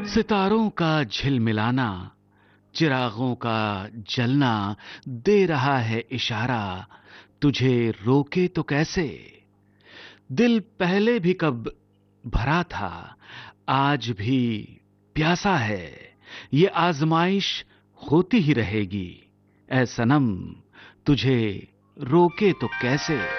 सितारों का झिलमिलाना, चिरागों का जलना दे रहा है इशारा, तुझे रोके तो कैसे। दिल पहले भी कब भरा था, आज भी प्यासा है, ये आजमाइश होती ही रहेगी। ऐ सनम, तुझे रोके तो कैसे।